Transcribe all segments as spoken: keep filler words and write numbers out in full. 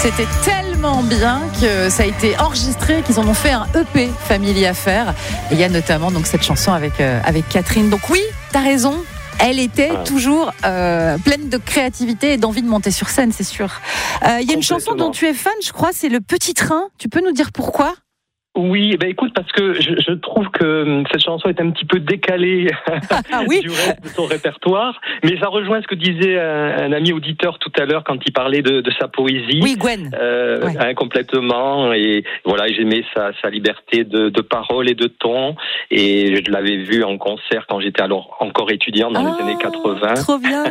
C'était tellement bien que ça a été enregistré, qu'ils en ont fait un E P Family Affair. Et il y a notamment donc cette chanson avec, euh, avec Catherine. Donc oui, t'as raison. Elle était ah. toujours euh, pleine de créativité et d'envie de monter sur scène, c'est sûr. Euh, il y a une chanson dont tu es fan, je crois, c'est Le Petit Train. Tu peux nous dire pourquoi ? Oui, ben écoute, parce que je, je trouve que cette chanson est un petit peu décalée ah, oui. du reste de son répertoire, mais ça rejoint ce que disait un, un ami auditeur tout à l'heure quand il parlait de, de sa poésie. Oui, Gwen. Euh, ouais. hein, complètement, et voilà, j'aimais sa, sa liberté de, de parole et de ton, et je l'avais vu en concert quand j'étais alors encore étudiant dans ah, les années quatre-vingts. Trop bien.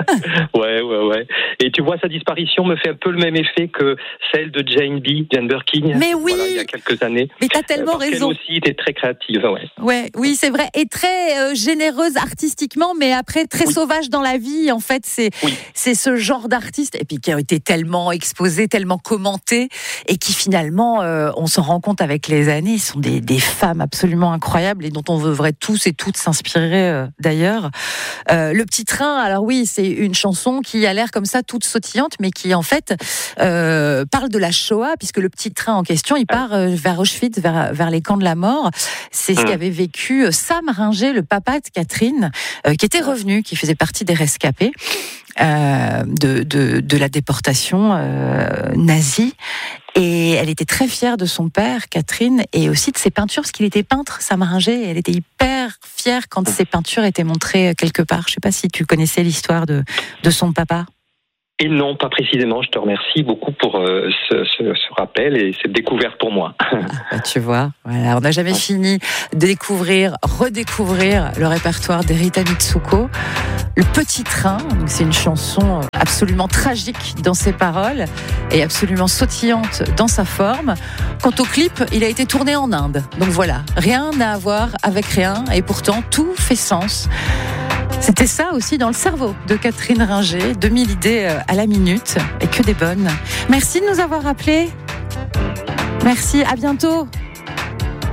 ouais, ouais, ouais. Et tu vois, sa disparition me fait un peu le même effet que celle de Jane B, Jane Birkin. Mais oui. Voilà, il y a quelques années. Mais t'as tellement Parce raison. Elle aussi était très créative, ouais. Ouais, oui, c'est vrai, et très euh, généreuse artistiquement, mais après très oui. sauvage dans la vie. En fait, c'est oui. c'est ce genre d'artiste, et puis qui a été tellement exposé, tellement commenté, et qui finalement, euh, on s'en rend compte avec les années, sont des des femmes absolument incroyables et dont on devrait tous et toutes s'inspirer. Euh, d'ailleurs, euh, Le Petit Train. Alors oui, c'est une chanson qui a l'air comme ça toute sautillante, mais qui en fait euh, parle de la Shoah, puisque le petit train en question, il part euh, vers Auschwitz. Vers, vers les camps de la mort. C'est ce qu'avait vécu Sam Ringer, le papa de Catherine, euh, qui était revenu, qui faisait partie des rescapés euh, de, de, de la déportation euh, nazie. Et elle était très fière de son père, Catherine, et aussi de ses peintures, parce qu'il était peintre, Sam Ringer, et elle était hyper fière quand ses peintures étaient montrées quelque part. Je ne sais pas si tu connaissais l'histoire de, de son papa. Et non, pas précisément. Je te remercie beaucoup pour euh, ce, ce, ce rappel et cette découverte pour moi. Ah, bah, tu vois, voilà, on n'a jamais fini de découvrir, redécouvrir le répertoire d'Erita Mitsuko. Le Petit Train, donc c'est une chanson absolument tragique dans ses paroles et absolument sautillante dans sa forme. Quant au clip, il a été tourné en Inde. Donc voilà, rien à voir avec rien et pourtant tout fait sens. C'était ça aussi dans le cerveau de Catherine Ringer, deux mille idées à la minute et que des bonnes. Merci de nous avoir appelés. Merci, à bientôt.